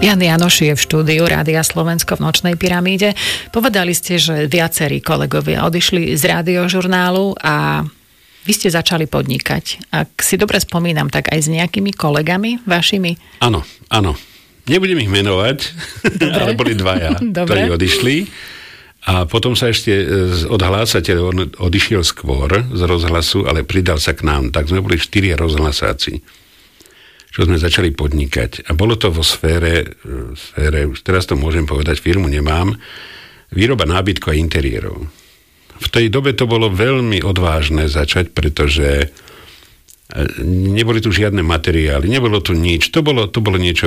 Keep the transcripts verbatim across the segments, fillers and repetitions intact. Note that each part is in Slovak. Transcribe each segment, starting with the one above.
Jan Janoš je v štúdiu Rádia Slovensko v Nočnej pyramíde. Povedali ste, že viacerí kolegovia odišli z rádiožurnálu a vy ste začali podnikať. Ak si dobre spomínam, tak aj s nejakými kolegami vašimi? Áno, áno. Nebudem ich menovať, ale boli dvaja, ktorí odišli. A potom sa ešte odhlásateľ, on odišiel skôr z rozhlasu, ale pridal sa k nám. Tak sme boli štyri rozhlasáci, čo sme začali podnikať. A bolo to vo sfére, sfére, už teraz to môžem povedať, firmu nemám, výroba nábytku a interiérov. V tej dobe to bolo veľmi odvážne začať, pretože neboli tu žiadne materiály, nebolo tu nič. To bolo, to bolo niečo,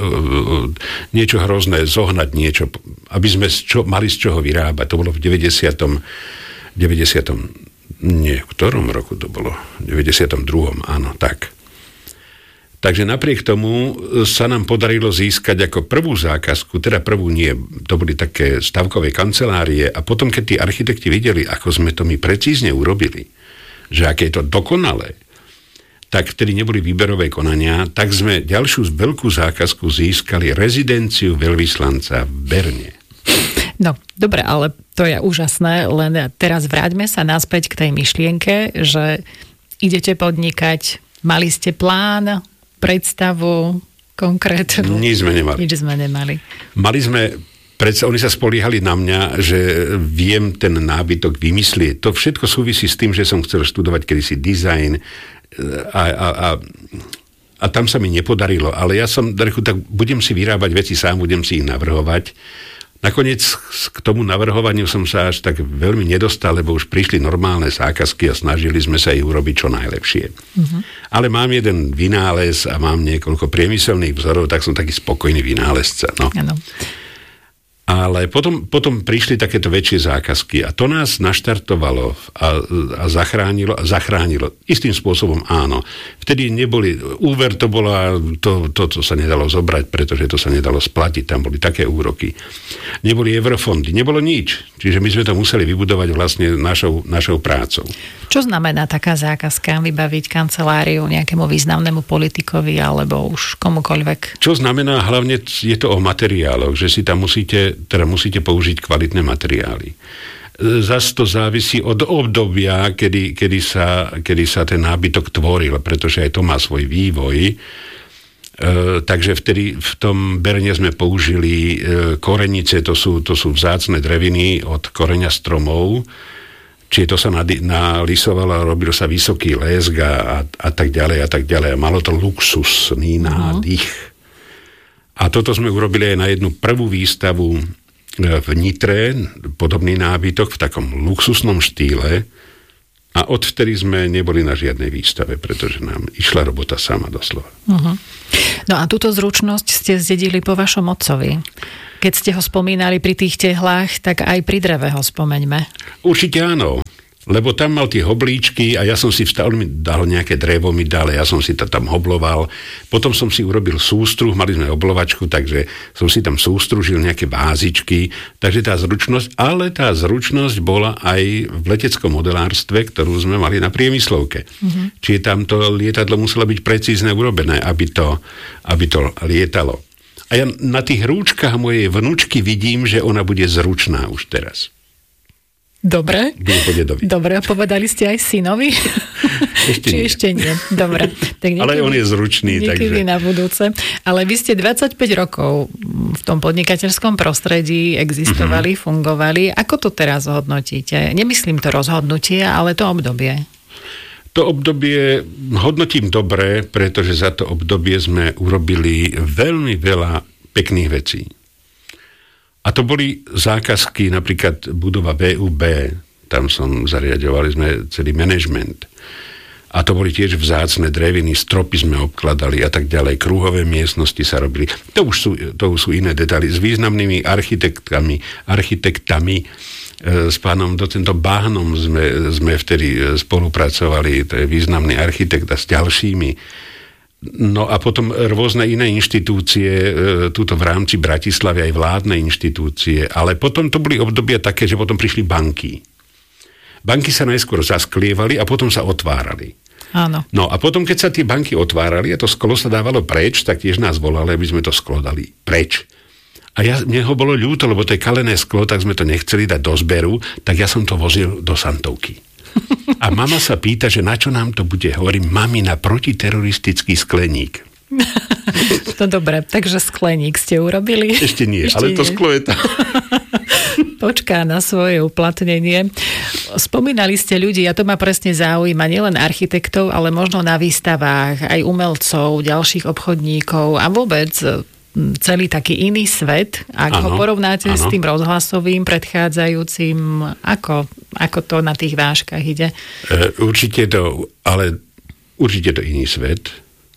niečo hrozné, zohnať niečo, aby sme čo, mali z čoho vyrábať. To bolo v deväťdesiatom deväťdesiatom nie, v ktorom roku to bolo? V deväťdesiatom druhom áno, tak. Takže napriek tomu sa nám podarilo získať ako prvú zákazku, teda prvú nie, to boli také stavkové kancelárie a potom, keď tí architekti videli, ako sme to my precízne urobili, že aké je to dokonalé, tak vtedy neboli výberové konania, tak sme ďalšiu veľkú zákazku získali rezidenciu veľvyslanca v Berne. No, dobre, ale to je úžasné, len teraz vráťme sa naspäť k tej myšlienke, že idete podnikať, mali ste plán, predstavu konkrétnu? Nič sme nemali. Nič sme nemali. Mali sme, predsa, oni sa spoliehali na mňa, že viem ten nábytok vymyslieť. To všetko súvisí s tým, že som chcel študovať kedysi dizajn a, a, a, a tam sa mi nepodarilo. Ale ja som, Drechu, tak budem si vyrábať veci sám, budem si ich navrhovať. Nakoniec k tomu navrhovaniu som sa až tak veľmi nedostal, lebo už prišli normálne zákazky a snažili sme sa ich urobiť čo najlepšie. Uh-huh. Ale mám jeden vynález a mám niekoľko priemyselných vzorov, tak som taký spokojný vynálezca. No. Ano. Ale potom, potom prišli takéto väčšie zákazky a to nás naštartovalo a, a zachránilo, a zachránilo. Istým spôsobom áno. Vtedy neboli, úver to bolo, to, to, to sa nedalo zobrať, pretože to sa nedalo splatiť, tam boli také úroky. Neboli eurofondy, nebolo nič. Čiže my sme to museli vybudovať vlastne našou, našou prácou. Čo znamená taká zákazka? Vybaviť kanceláriu nejakému významnému politikovi alebo už komukoľvek? Čo znamená, hlavne je to o materiáloch, že si tam musíte teda musíte použiť kvalitné materiály. Zas to závisí od obdobia, kedy, kedy, sa, kedy sa ten nábytok tvoril, pretože aj to má svoj vývoj. E, takže vtedy v tom Berne sme použili e, korenice, to sú, to sú vzácne dreviny od koreňa stromov, čiže to sa nalisovalo a robil sa vysoký lesk a, a tak ďalej a tak ďalej. A malo to luxusný nádych. Uh-huh. A toto sme urobili aj na jednu prvú výstavu v Nitre, podobný nábytok v takom luxusnom štýle a odvtedy sme neboli na žiadnej výstave, pretože nám išla robota sama doslova. Uh-huh. No a túto zručnosť ste zdedili po vašom otcovi. Keď ste ho spomínali pri tých tehlách, tak aj pri dreve ho spomeňme. Určite áno. Lebo tam mal tie hoblíčky a ja som si vstal, mi dal nejaké drevo, mi dal, ja som si to tam hobloval. Potom som si urobil sústruh, mali sme oblovačku, takže som si tam sústružil nejaké vázičky. Takže tá zručnosť, ale tá zručnosť bola aj v leteckom modelárstve, ktorú sme mali na priemyslovke. Mm-hmm. Čiže tam to lietadlo muselo byť precízne urobené, aby to, aby to lietalo. A ja na tých rúčkach mojej vnúčky vidím, že ona bude zručná už teraz. Dobre. Dobre, a povedali ste aj synovi? Ešte Či nie. ešte nie? Dobre. Tak niekedy, ale on je zručný. Niekedy takže na budúce. Ale vy ste dvadsaťpäť rokov v tom podnikateľskom prostredí existovali, mm-hmm. fungovali. Ako to teraz hodnotíte? Nemyslím to rozhodnutie, ale to obdobie. To obdobie hodnotím dobre, pretože za to obdobie sme urobili veľmi veľa pekných vecí. A to boli zákazky, napríklad budova vé ú bé, tam som zariadovali sme celý management. A to boli tiež vzácne dreviny, stropy sme obkladali a tak ďalej, kruhové miestnosti sa robili. To už sú, to už sú iné detaily. S významnými architektami, architektami, e, s pánom docentom Bahnom sme, sme vtedy spolupracovali, to je významný architekt a s ďalšími. No a potom rôzne iné inštitúcie, e, túto v rámci Bratislavy aj vládne inštitúcie, ale potom to boli obdobia také, že potom prišli banky. Banky sa najskôr zasklievali a potom sa otvárali. Áno. No a potom, keď sa tie banky otvárali a to sklo sa dávalo preč, tak tiež nás volali, aby sme to sklo dali preč. A ja, mne ho bolo ľúto, lebo to je kalené sklo, tak sme to nechceli dať do zberu, tak ja som to vozil do Santovky. A mama sa pýta, že na čo nám to bude. Hovorím, mami, na protiteroristický skleník. No dobre, takže skleník ste urobili? Ešte nie, Ešte ale nie. To sklo je tam. Počká na svoje uplatnenie. Spomínali ste ľudí, a to ma presne zaujíma, nielen architektov, ale možno na výstavách, aj umelcov, ďalších obchodníkov a vôbec celý taký iný svet. Ak ano, ho porovnáte ano. s tým rozhlasovým predchádzajúcim, ako, ako to na tých vážkach ide? E, určite to, ale určite to iný svet.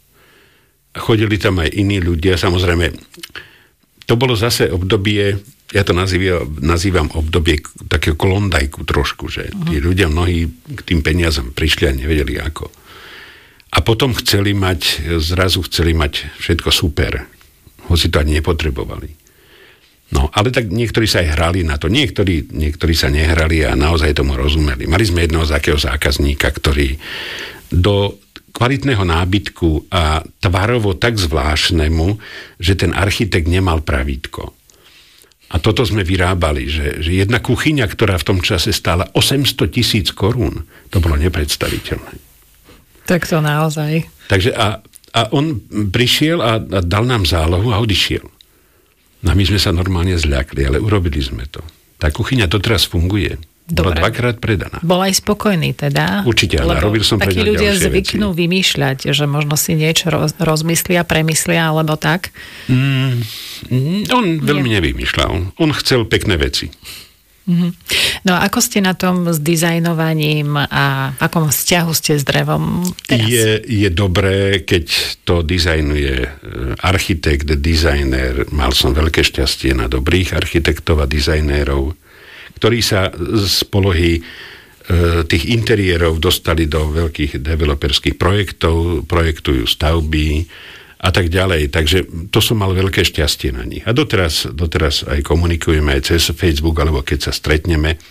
Chodili tam aj iní ľudia, samozrejme. To bolo zase obdobie, ja to nazývam, nazývam obdobie takého klondajku trošku, že uh-huh. tí ľudia mnohí k tým peniazom prišli a nevedeli ako. A potom chceli mať, zrazu chceli mať všetko super, hoci to ani nepotrebovali. No, ale tak niektorí sa aj hrali na to, niektorí, niektorí sa nehrali a naozaj tomu rozumeli. Mali sme jedného z takého zákazníka, ktorý do kvalitného nábytku a tvarovo tak zvláštnemu, že ten architekt nemal pravítko. A toto sme vyrábali, že, že jedna kuchyňa, ktorá v tom čase stála osemsto tisíc korún, to bolo nepredstaviteľné. Tak to naozaj. Takže a, a on prišiel a, a dal nám zálohu a odišiel. No my sme sa normálne zľakli, ale urobili sme to. Tá kuchyňa doteraz funguje. Bola Dobre. dvakrát predaná. Bol aj spokojný teda? Určite, ale robil som pre ňa ďalšie veci. Takí ľudia zvyknú vymýšľať, že možno si niečo roz, rozmyslia, premyslia, alebo tak? Mm, on veľmi Nie. nevymýšľal. On chcel pekné veci. Mm-hmm. No a ako ste na tom s dizajnovaním a v akom vzťahu ste s drevom teraz? Je, je dobré, keď to dizajnuje architekt, dizajner. Mal som veľké šťastie na dobrých architektov a dizajnérov, ktorí sa z polohy e, tých interiérov dostali do veľkých developerských projektov, projektujú stavby a tak ďalej. Takže to som mal veľké šťastie na nich. A doteraz, doteraz aj komunikujeme aj cez Facebook, alebo keď sa stretneme. E,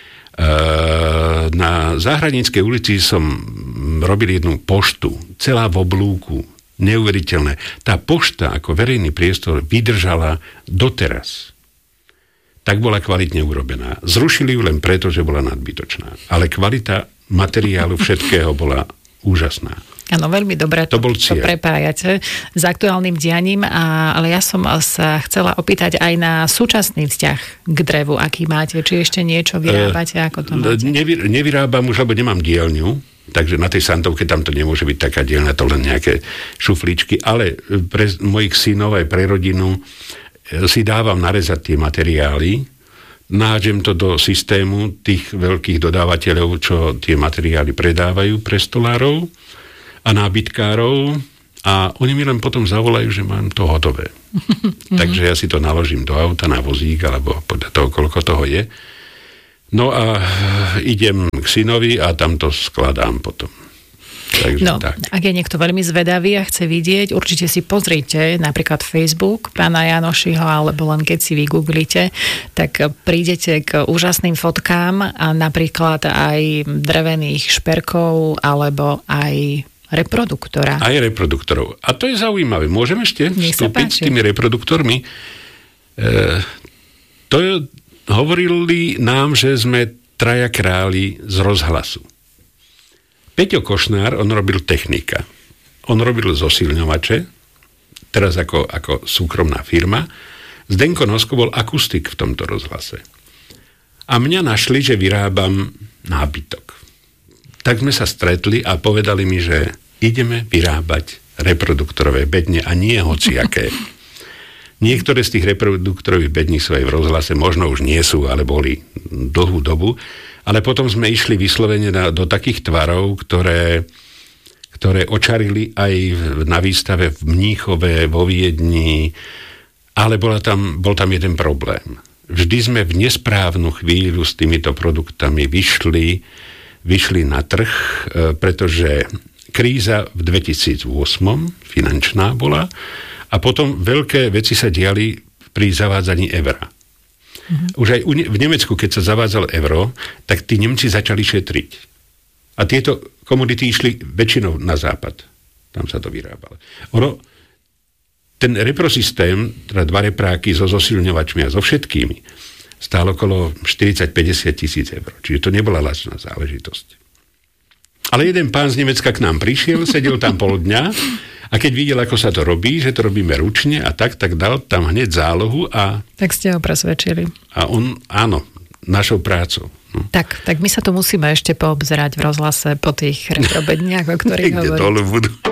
na Záhradníckej ulici som robil jednu poštu, celá v oblúku, neuveriteľné. Tá pošta ako verejný priestor vydržala doteraz. Tak bola kvalitne urobená. Zrušili ju len preto, že bola nadbytočná. Ale kvalita materiálu všetkého bola úžasná. Áno, veľmi dobré to, to, to prepájate s aktuálnym dianím, a, ale ja som sa chcela opýtať aj na súčasný vzťah k drevu, aký máte, či ešte niečo vyrábate, ako to máte? Nevy, nevyrábam už, lebo nemám dielňu, takže na tej Santovke tam to nemôže byť taká dielňa, to len nejaké šuflíčky, ale pre mojich synov aj pre rodinu si dávam narezať tie materiály, nájdem to do systému tých veľkých dodávateľov, čo tie materiály predávajú pre stolárov a nábytkárov, a oni mi len potom zavolajú, že mám to hotové. Takže ja si to naložím do auta na vozík, alebo podľa toho, koľko toho je. No a idem k synovi a tam to skladám potom. Takže no, tak. Ak je niekto veľmi zvedavý a chce vidieť, určite si pozrite napríklad Facebook pána Janošiho, alebo len keď si vygooglite, tak prídete k úžasným fotkám a napríklad aj drevených šperkov, alebo aj reproduktora. Aj reproduktorov. A to je zaujímavé. Môžeme ešte vstúpiť s tými reproduktormi? E, to je, hovorili nám, že sme traja králi z rozhlasu. Peťo Košnár, on robil technika. On robil zosilňovače, teraz ako, ako súkromná firma. Zdenko Nosko bol akustik v tomto rozhlase. A mňa našli, že vyrábam nábytok. Tak sme sa stretli a povedali mi, že ideme vyrábať reproduktorové bedne a nie hociaké. Niektoré z tých reproduktorových bední sú aj v rozhlase, možno už nie sú, ale boli dlhú dobu. Ale potom sme išli vyslovene na, do takých tvarov, ktoré, ktoré očarili aj na výstave v Mníchove, vo Viedni, ale bola tam, bol tam jeden problém. Vždy sme v nesprávnu chvíľu s týmito produktami vyšli, vyšli na trh, pretože kríza v dvetisícosem finančná bola a potom veľké veci sa diali pri zavádzaní eura. Mm-hmm. Už aj v Nemecku, keď sa zavádzal euro, tak tí Nemci začali šetriť. A tieto komodity išli väčšinou na západ. Tam sa to vyrábalo. Ono, ten reprosystém, teda dva repráky so zosilňovačmi a so všetkými, stál okolo štyridsať až päťdesiat tisíc eur. Čiže to nebola lacná záležitosť. Ale jeden pán z Nemecka k nám prišiel, sedel tam pol dňa a keď videl, ako sa to robí, že to robíme ručne a tak, tak dal tam hneď zálohu a... Tak ste ho presvedčili. A on, áno, našou prácou. No. Tak, tak my sa tu musíme ešte poobzerať v rozhlase po tých retrobedniach, o ktorých hovoríte. Niekde dolu budú.